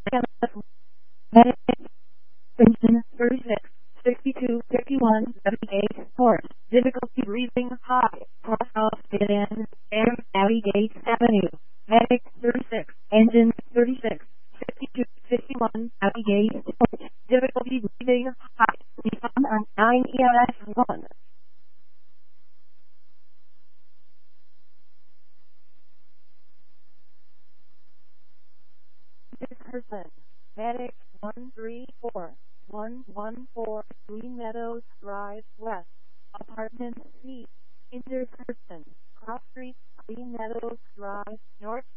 Medic, engine 36, 62, 51, 78, port. Difficulty breathing high. Crosshouse dead end, air navigate avenue. Medic 36, engine 36, 62, 51, navigate port. Difficulty breathing high. Respond on 9 EMS 1. Person. Medic 134-114 Green Meadows Drive West. Apartment C. Injured person. Cross Street, Green Meadows Drive North.